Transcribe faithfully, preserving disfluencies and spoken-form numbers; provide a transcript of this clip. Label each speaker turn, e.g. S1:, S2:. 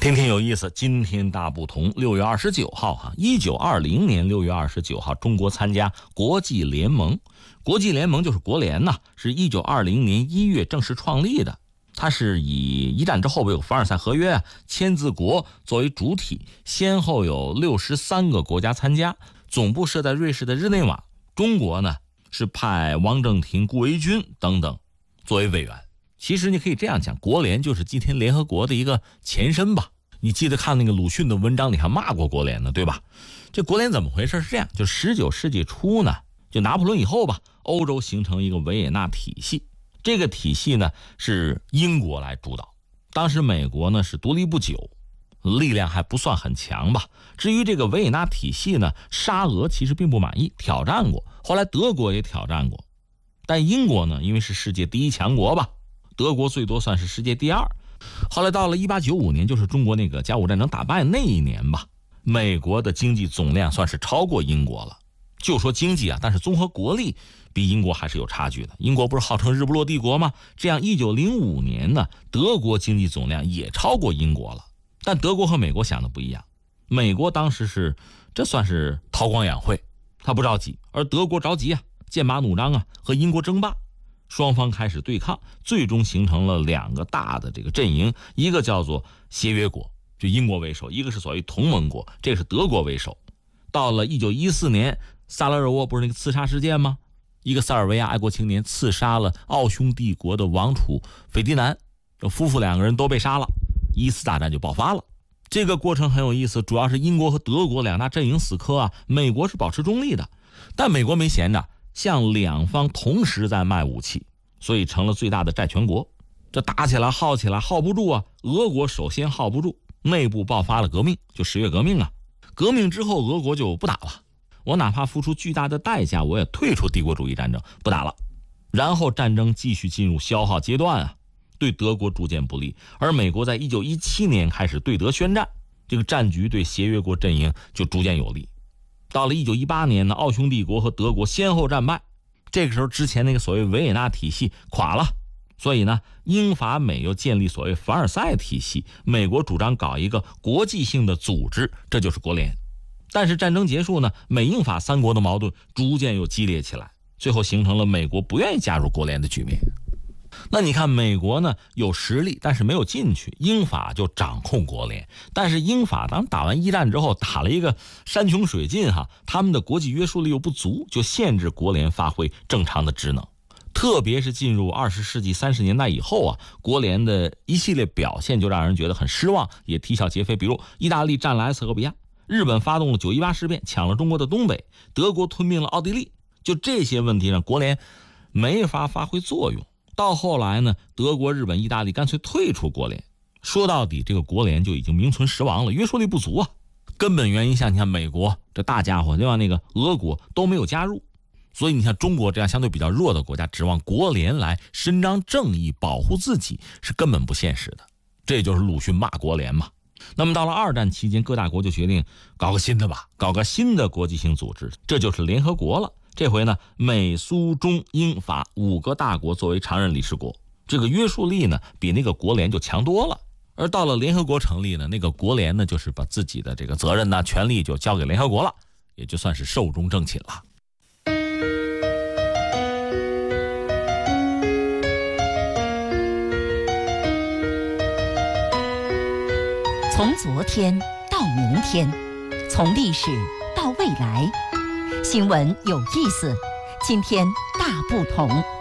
S1: 天天有意思，今天大不同。六月二十九号哈，一九二零年六月二十九号，中国参加国际联盟。国际联盟就是国联呐，是一九二零年一月正式创立的。它是以一战之后有凡尔赛合约啊，签字国作为主体，先后有六十三个国家参加，总部设在瑞士的日内瓦。中国呢是派王正廷、顾维钧等等作为委员。其实你可以这样讲，国联就是今天联合国的一个前身吧。你记得看那个鲁迅的文章里还骂过国联呢，对吧？这国联怎么回事？是这样，就十九世纪初呢，就拿破仑以后吧，欧洲形成一个维也纳体系。这个体系呢是英国来主导，当时美国呢是独立不久，力量还不算很强吧。至于这个维也纳体系呢，沙俄其实并不满意，挑战过，后来德国也挑战过，但英国呢因为是世界第一强国吧，德国最多算是世界第二。后来到了一八九五年，就是中国那个甲午战争打败那一年吧，美国的经济总量算是超过英国了。就说经济啊，但是综合国力比英国还是有差距的。英国不是号称日不落帝国吗？这样一九零五年呢，德国经济总量也超过英国了。但德国和美国想的不一样，美国当时是这算是韬光养晦，他不着急，而德国着急啊，剑拔弩张啊，和英国争霸。双方开始对抗，最终形成了两个大的这个阵营，一个叫做协约国，就英国为首，一个是所谓同盟国，这是德国为首。到了一九一四年，萨拉热窝不是那个刺杀事件吗？一个塞尔维亚爱国青年刺杀了奥匈帝国的王储斐迪南，这夫妇两个人都被杀了，一次大战就爆发了。这个过程很有意思，主要是英国和德国两大阵营死磕啊，美国是保持中立的，但美国没闲着，向两方同时在卖武器，所以成了最大的债权国。这打起来耗起来耗不住啊，俄国首先耗不住，内部爆发了革命，就十月革命啊。革命之后俄国就不打了，我哪怕付出巨大的代价，我也退出帝国主义战争，不打了。然后战争继续进入消耗阶段啊，对德国逐渐不利。而美国在一九一七年开始对德宣战，这个战局对协约国阵营就逐渐有利。到了一九一八年呢，奥匈帝国和德国先后战败，这个时候之前那个所谓维也纳体系垮了，所以呢，英法美又建立所谓凡尔赛体系，美国主张搞一个国际性的组织，这就是国联。但是战争结束呢，美英法三国的矛盾逐渐又激烈起来，最后形成了美国不愿意加入国联的局面。那你看美国呢有实力，但是没有进去，英法就掌控国联。但是英法当打完一战之后，打了一个山穷水尽哈，他们的国际约束力又不足，就限制国联发挥正常的职能。特别是进入二十世纪三十年代以后啊，国联的一系列表现就让人觉得很失望，也啼笑皆非。比如意大利占了埃塞俄比亚，日本发动了九一八事变，抢了中国的东北，德国吞并了奥地利，就这些问题上国联没法发挥作用。到后来呢，德国、日本、意大利干脆退出国联。说到底，这个国联就已经名存实亡了，约束力不足啊。根本原因像你看美国这大家伙，对吧？那个俄国都没有加入，所以你看中国这样相对比较弱的国家，指望国联来伸张正义、保护自己是根本不现实的。这就是鲁迅骂国联嘛。那么到了二战期间，各大国就决定搞个新的吧，搞个新的国际性组织，这就是联合国了。这回呢，美苏中英法五个大国作为常任理事国，这个约束力呢比那个国联就强多了。而到了联合国成立呢，那个国联呢就是把自己的这个责任呢、权力就交给联合国了，也就算是寿终正寝了。
S2: 从昨天到明天，从历史到未来，新闻有意思，今天大不同。